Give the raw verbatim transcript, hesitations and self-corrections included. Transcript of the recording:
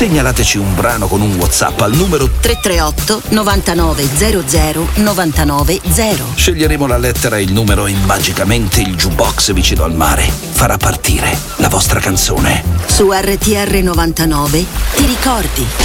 Segnalateci un brano con un WhatsApp al numero tre tre otto novantanove zero zero novantanove zero. Sceglieremo la lettera e il numero e magicamente il jukebox vicino al mare farà partire la vostra canzone. Su R T R novantanove ti ricordi.